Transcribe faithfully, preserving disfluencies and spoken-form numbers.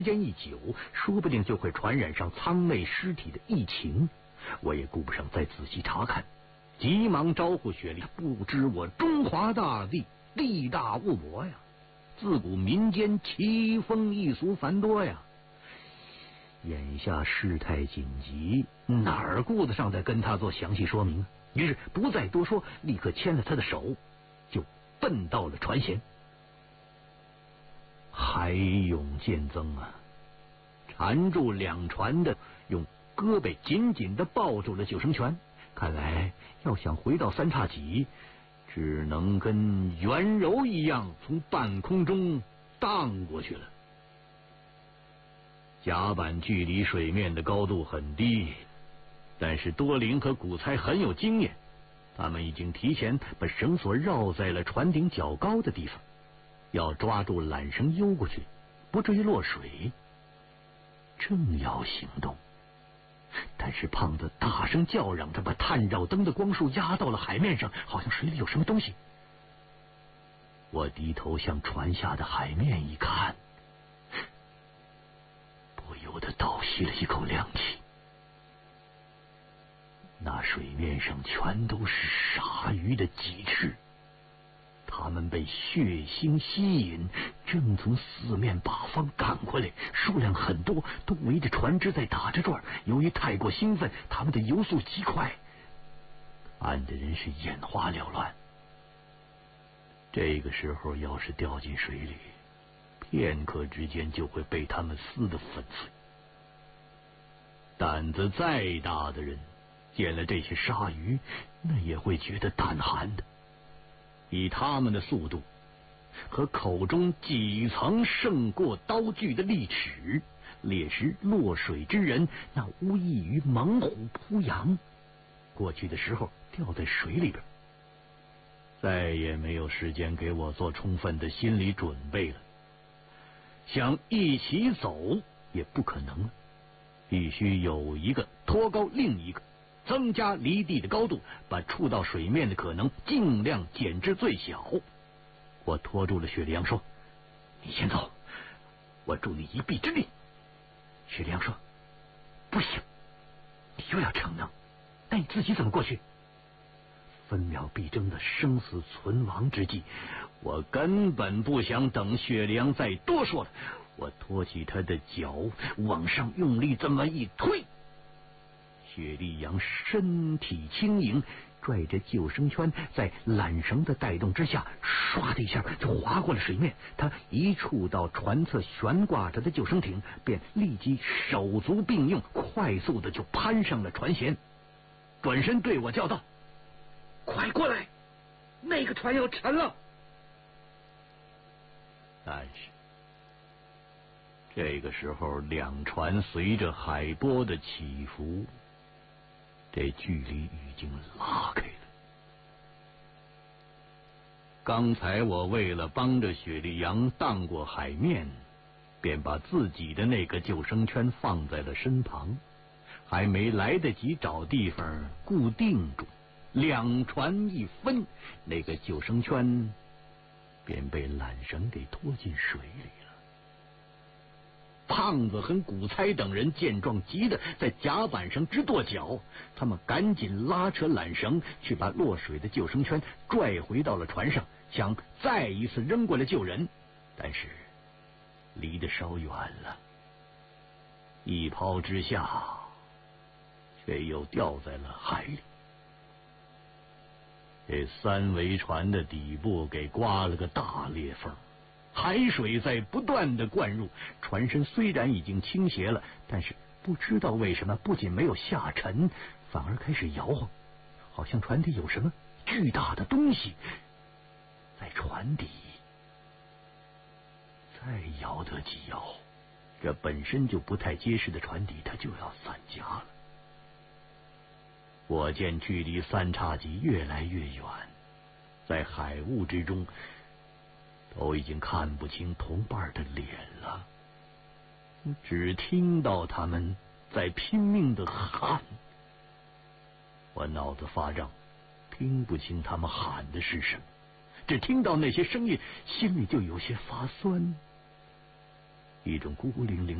间一久，说不定就会传染上舱内尸体的疫情。我也顾不上再仔细查看，急忙招呼雪莉。不知我中华大地地大物博呀，自古民间奇风异俗繁多呀。眼下事态紧急，哪儿顾得上再跟他做详细说明？于是不再多说，立刻牵了他的手，就奔到了船舷。海涌渐增啊，缠住两船的用胳膊紧紧地抱住了救生圈，看来要想回到三叉戟，只能跟圆柔一样从半空中荡过去了。甲板距离水面的高度很低，但是多林和古猜很有经验，他们已经提前把绳索绕在了船顶较高的地方，要抓住缆绳悠过去，不至于落水。正要行动，但是胖子大声叫嚷着把探照灯的光束压到了海面上，好像水里有什么东西。我低头向船下的海面一看，不由得倒吸了一口凉气。那水面上全都是鲨鱼的脊翅，他们被血腥吸引，正从四面八方赶过来，数量很多，都围着船只在打着转。由于太过兴奋，他们的游速极快，看的人是眼花缭乱。这个时候要是掉进水里，片刻之间就会被他们撕得粉碎。胆子再大的人见了这些鲨鱼，那也会觉得胆寒的。以他们的速度和口中几层胜过刀具的利齿，猎食落水之人，那无异于猛虎扑羊。过去的时候掉在水里边，再也没有时间给我做充分的心理准备了。想一起走也不可能了，必须有一个托高另一个，增加离地的高度，把触到水面的可能尽量减至最小。我拖住了雪莉杨说：“你先走，我助你一臂之力。”雪莉杨说：“不行，你又要逞能，那你自己怎么过去？”分秒必争的生死存亡之际，我根本不想等雪莉杨再多说了。我托起他的脚往上用力这么一推，雪莉杨身体轻盈，拽着救生圈，在缆绳的带动之下，唰的一下就划过了水面。他一触到船侧悬挂着的救生艇，便立即手足并用，快速的就攀上了船舷，转身对我叫道：“快过来，那个船要沉了！”但是这个时候，两船随着海波的起伏，这距离已经拉开了。刚才我为了帮着雪莉杨荡过海面，便把自己的那个救生圈放在了身旁，还没来得及找地方固定住，两船一分，那个救生圈便被缆绳给拖进水里了。胖子和古猜等人见状，急得在甲板上直跺脚，他们赶紧拉扯缆绳，去把落水的救生圈拽回到了船上，想再一次扔过来救人，但是离得稍远了，一抛之下却又掉在了海里。这三桅船的底部给刮了个大裂缝，海水在不断的灌入，船身虽然已经倾斜了，但是不知道为什么不仅没有下沉，反而开始摇晃，好像船底有什么巨大的东西在船底。再摇得几摇，这本身就不太结实的船底它就要散架了。我见距离三叉戟越来越远，在海雾之中都已经看不清同伴的脸了，只听到他们在拼命的喊。我脑子发胀，听不清他们喊的是什么，只听到那些声音，心里就有些发酸。 一种孤零零